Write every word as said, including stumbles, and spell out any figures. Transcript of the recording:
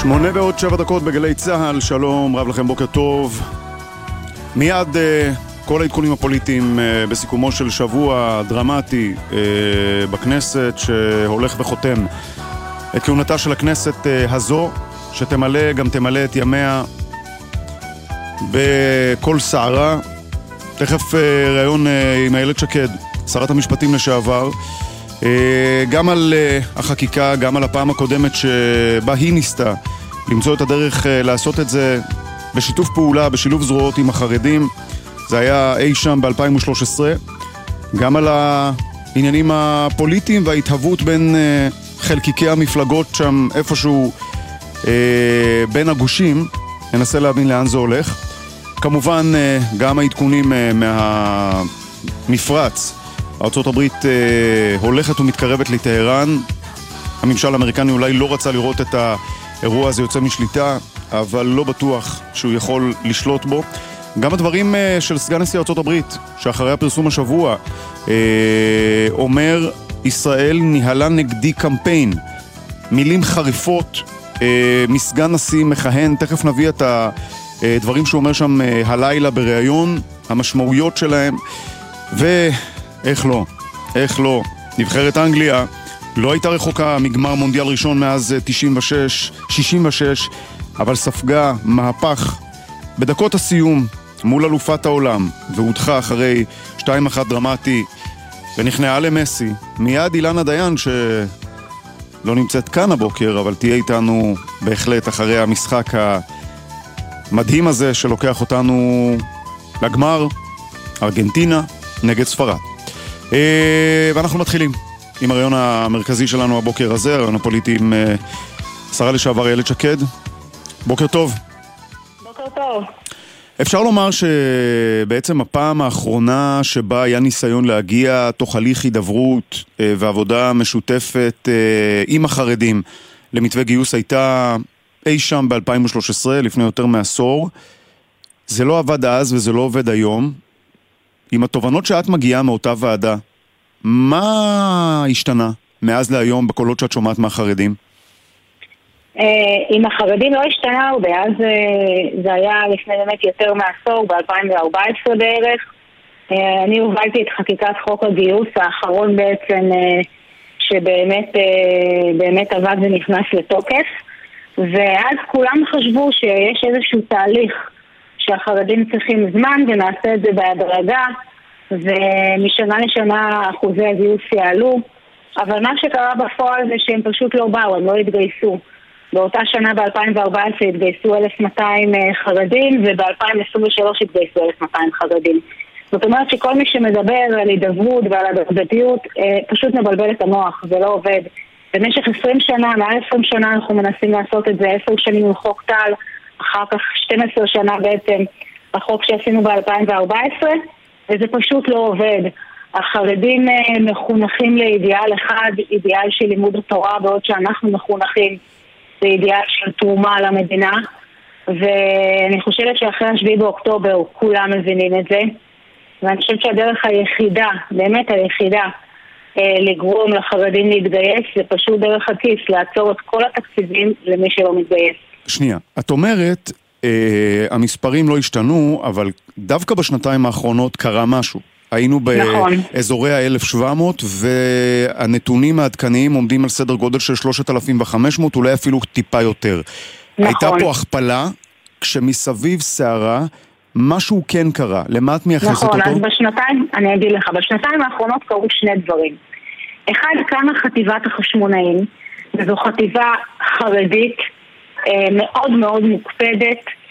שמונה ועוד שבע דקות בגלי צהל, שלום, רב לכם, בוקר טוב. מיד uh, כל העדכונים הפוליטיים uh, בסיכומו של שבוע דרמטי uh, בכנסת שהולך וחותם את כהונתה של הכנסת uh, הזו, שתמלא, גם תמלא את ימיה בכל סערה. תכף uh, ראיון uh, עם איילת שקד, שרת המשפטים לשעבר, uh, גם על uh, החקיקה, גם על הפעם הקודמת שבה היא ניסתה למצוא את הדרך uh, לעשות את זה בשיתוף פעולה, בשילוב זרועות עם החרדים. זה היה אי שם ב-אלפיים ושלוש עשרה. גם על העניינים הפוליטיים וההתהוות בין uh, חלקיקי המפלגות שם איפשהו uh, בין הגושים. ננסה להבין לאן זה הולך. כמובן uh, גם העדכונים uh, מהמפרץ. ארצות הברית uh, הולכת ומתקרבת לטהרן. הממשל האמריקני אולי לא רצה לראות את האירוע הזה יוצא משליטה, אבל לא בטוח שהוא יכול לשלוט בו. גם הדברים uh, של סגן נשיא ארצות הברית, שאחרי הפרסום השבוע, uh, אומר, ישראל ניהלה נגדי קמפיין. מילים חריפות, uh, מסגן נשיא מכהן, תכף נביא את הדברים שהוא אומר שם uh, הלילה בריאיון, המשמעויות שלהם, ואיך לא, איך לא, נבחרת אנגליה לא הייתה רחוקה מגמר מונדיאל ראשון מאז תשעים ושש, שישים ושש, אבל ספגה מהפך בדקות הסיום מול אלופת העולם, והודחה אחרי שתיים אחת דרמטי, ונכנעה למסי. מיד אילנה דיין, שלא נמצאת כאן הבוקר, אבל תהיה איתנו בהחלט אחרי המשחק המדהים הזה שלוקח אותנו לגמר, ארגנטינה נגד ספרד. ואנחנו מתחילים עם הרעיון המרכזי שלנו הבוקר הזה, הרעיון הפוליטי עם שרה לשעבר איילת שקד. בוקר טוב. בוקר טוב. אפשר לומר שבעצם הפעם האחרונה שבה היה ניסיון להגיע תוך הליך הידברות ועבודה משותפת עם החרדים למתווה גיוס הייתה אי שם ב-אלפיים ושלוש עשרה, לפני יותר מעשור. זה לא עבד אז וזה לא עובד היום. עם התובנות שאת מגיעה מאותה ועדה, מה השתנה מאז להיום בקולות שאת שומעת מהחרדים? עם החרדים לא השתנה הרבה, אז זה היה לפני באמת יותר מעשור, ב-אלפיים וארבע עשרה בערך. אני הובלתי את חקיקת חוק הגיוס האחרון בעצם, שבאמת באמת עבד ונכנס לתוקף, ואז כולם חשבו שיש איזשהו תהליך שהחרדים צריכים זמן ונעשה את זה בהדרגה, ומשנה לשנה אחוזי הגיוס יעלו, אבל מה שקרה בפועל זה שהם פשוט לא באו, הם לא התגייסו. באותה שנה ב-אלפיים וארבע עשרה התגייסו אלף ומאתיים חרדים, וב-אלפיים עשרים ושלוש התגייסו אלף ומאתיים חרדים. זאת אומרת שכל מי שמדבר על הידברות ועל הדרגתיות פשוט מבלבל את המוח, זה לא עובד. במשך עשרים שנה, מעל עשרים שנה אנחנו מנסים לעשות את זה, עשר שנים עם חוק טל, אחר כך שתים עשרה שנה בעצם החוק שעשינו ב-אלפיים וארבע עשרה, וזה פשוט לא עובד. החרדים מחונכים לאידיאל אחד, אידיאל של לימוד התורה, בעוד שאנחנו מחונכים לאידיאל של תרומה למדינה, ואני חושבת שאחרי השביעי באוקטובר כולם מבינים את זה, ואני חושבת שהדרך היחידה, באמת היחידה, לגרום לחרדים להתגייס, זה פשוט דרך הכיס, לעצור את כל התקציבים למי שלא מתגייס. שנייה, את אומרת, אה, המספרים לא השתנו, אבל דווקא בשנתיים האחרונות קרה משהו. היינו באזורי ה-אלף ושבע מאות, והנתונים העדכניים עומדים על סדר גודל של שלושת אלפים וחמש מאות, אולי אפילו טיפה יותר. נכון. הייתה פה הכפלה, כשמסביב שערה, משהו כן קרה. למה את מייחסת נכון, אותו? נכון, אז בשנתיים, אני אגיד לך, בשנתיים האחרונות קרו שני דברים. אחד, קמה חטיבת החשמונאים, וזו חטיבה חרדית, מאוד מאוד מוקפדת,